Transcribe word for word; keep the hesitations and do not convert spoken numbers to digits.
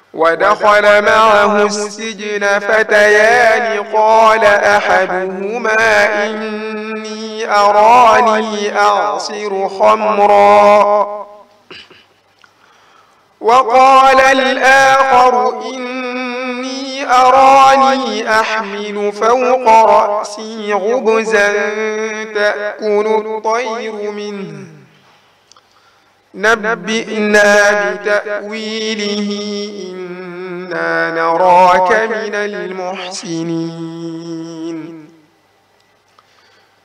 ودخل معه السجن فتيان قال أحدهما إني أراني أعصر خمرا وقال الآخر إني أراني أحمل فوق رأسي خبزا تأكل الطير منه نبئنا بتأويله إنا نراك من المحسنين